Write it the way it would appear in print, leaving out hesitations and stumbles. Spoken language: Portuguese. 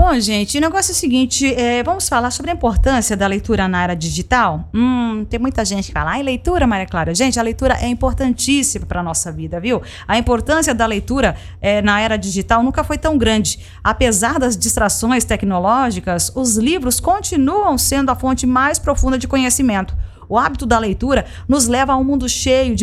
Bom, gente, o negócio é o seguinte, vamos falar sobre a importância da leitura na era digital? Tem muita gente que fala, leitura, Maria Clara. Gente, a leitura é importantíssima para a nossa vida, viu? A importância da leitura na era digital nunca foi tão grande. Apesar das distrações tecnológicas, os livros continuam sendo a fonte mais profunda de conhecimento. O hábito da leitura nos leva a um mundo cheio de